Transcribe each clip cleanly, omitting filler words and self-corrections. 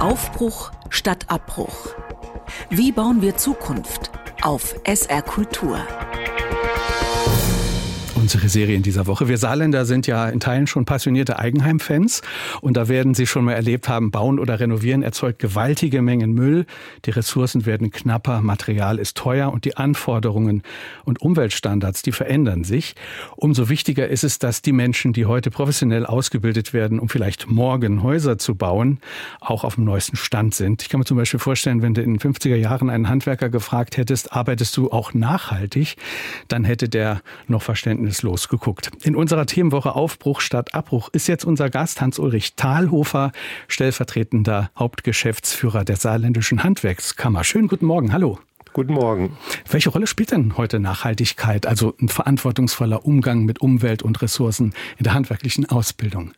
Aufbruch statt Abbruch. Wie bauen wir Zukunft auf SR Kultur? Unsere Serie in dieser Woche. Wir Saarländer sind ja in Teilen schon passionierte Eigenheim-Fans. Und da werden Sie schon mal erlebt haben, Bauen oder Renovieren erzeugt gewaltige Mengen Müll. Die Ressourcen werden knapper, Material ist teuer und die Anforderungen und Umweltstandards, die verändern sich. Umso wichtiger ist es, dass die Menschen, die heute professionell ausgebildet werden, um vielleicht morgen Häuser zu bauen, auch auf dem neuesten Stand sind. Ich kann mir zum Beispiel vorstellen, wenn du in den 50er Jahren einen Handwerker gefragt hättest, arbeitest du auch nachhaltig, dann hätte der noch Verständnis losgeguckt. In unserer Themenwoche Aufbruch statt Abbruch ist jetzt unser Gast Hans-Ulrich Thalhofer, stellvertretender Hauptgeschäftsführer der Saarländischen Handwerkskammer. Schönen guten Morgen, hallo. Guten Morgen. Welche Rolle spielt denn heute Nachhaltigkeit, also ein verantwortungsvoller Umgang mit Umwelt und Ressourcen in der handwerklichen Ausbildung?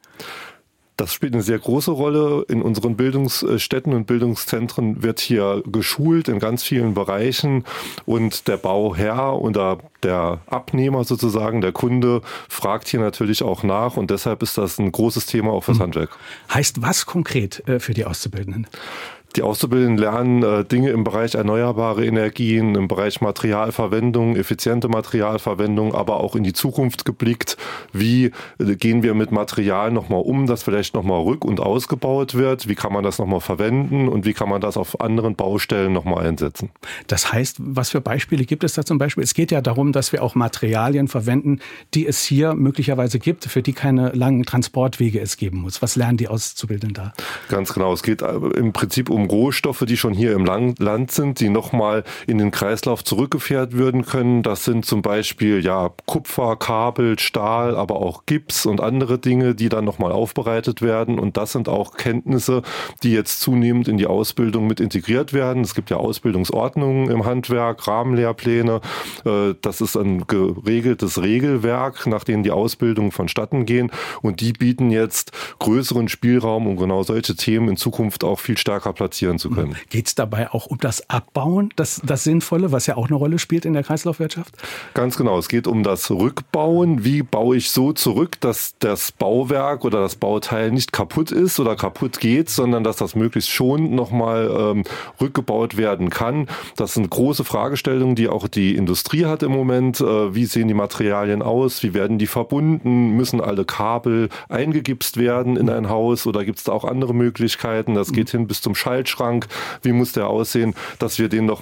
Das spielt eine sehr große Rolle. In unseren Bildungsstätten und Bildungszentren wird hier geschult in ganz vielen Bereichen. Und der Bauherr oder der Abnehmer sozusagen, der Kunde, fragt hier natürlich auch nach. Und deshalb ist das ein großes Thema auch fürs Handwerk. Heißt was konkret für die Auszubildenden? Die Auszubildenden lernen Dinge im Bereich erneuerbare Energien, im Bereich Materialverwendung, effiziente Materialverwendung, aber auch in die Zukunft geblickt. Wie gehen wir mit Material nochmal um, das vielleicht nochmal rück- und ausgebaut wird? Wie kann man das nochmal verwenden und wie kann man das auf anderen Baustellen nochmal einsetzen? Das heißt, was für Beispiele gibt es da zum Beispiel? Es geht ja darum, dass wir auch Materialien verwenden, die es hier möglicherweise gibt, für die keine langen Transportwege es geben muss. Was lernen die Auszubildenden da? Ganz genau. Es geht im Prinzip um Rohstoffe, die schon hier im Land sind, die nochmal in den Kreislauf zurückgeführt werden können. Das sind zum Beispiel Kupfer, Kabel, Stahl, aber auch Gips und andere Dinge, die dann nochmal aufbereitet werden. Und das sind auch Kenntnisse, die jetzt zunehmend in die Ausbildung mit integriert werden. Es gibt ja Ausbildungsordnungen im Handwerk, Rahmenlehrpläne. Das ist ein geregeltes Regelwerk, nach dem die Ausbildungen vonstatten gehen. Und die bieten jetzt größeren Spielraum, um genau solche Themen in Zukunft auch viel stärker platzieren zu können. Geht es dabei auch um das Abbauen, das Sinnvolle, was ja auch eine Rolle spielt in der Kreislaufwirtschaft? Ganz genau. Es geht um das Rückbauen. Wie baue ich so zurück, dass das Bauwerk oder das Bauteil nicht kaputt ist oder kaputt geht, sondern dass das möglichst schon nochmal rückgebaut werden kann. Das sind große Fragestellungen, die auch die Industrie hat im Moment. Wie sehen die Materialien aus? Wie werden die verbunden? Müssen alle Kabel eingegipst werden in ein Haus oder gibt es da auch andere Möglichkeiten? Das geht hin bis zum Schaltschrank. Wie muss der aussehen, dass wir den noch